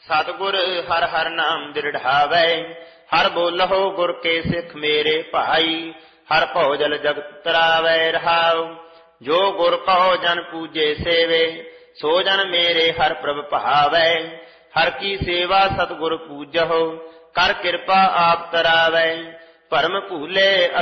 सतगुर हर हर नाम दृढ़ावै, हर बोलहो गुर के सिख मेरे भाई, हर भौजल जगत तरावै रहाओ। जो गुर कहो जन पूजे सेवे, सो जन मेरे हर प्रभ भावै। हर की सेवा सतगुर पूजहो, कर कृपा आप तरावै। भरम भूले